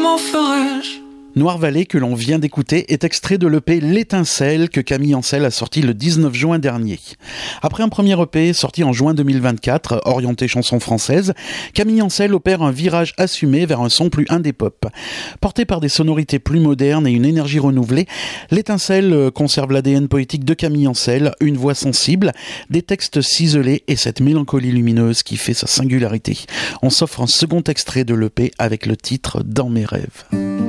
comment ferais-je? Noir Vallée, que l'on vient d'écouter, est extrait de l'EP L'Étincelle que Camille Ancel a sorti le 19 juin dernier. Après un premier EP sorti en juin 2024, orienté chanson française, Camille Ancel opère un virage assumé vers un son plus indé pop. Porté par des sonorités plus modernes et une énergie renouvelée, L'Étincelle conserve l'ADN poétique de Camille Ancel, une voix sensible, des textes ciselés et cette mélancolie lumineuse qui fait sa singularité. On s'offre un second extrait de l'EP avec le titre Dans mes rêves.